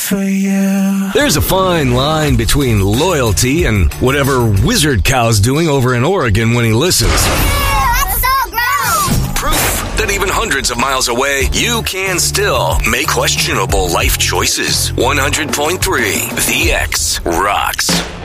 for you. There's a fine line between loyalty and whatever Wizard Cow's doing over in Oregon when he listens. That's so gross! Proof that even hundreds of miles away, you can still make questionable life choices. 100.3 The X rocks.